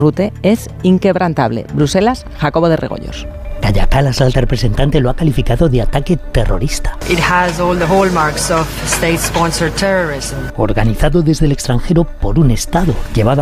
Rutte es inquebrantable. Bruselas, Jacobo de Regoyos. Kaja Kallas, la alta representante, lo ha calificado de ataque terrorista. It has all the hallmarks of state-sponsored terrorism. Organizado desde el extranjero por un Estado, llevado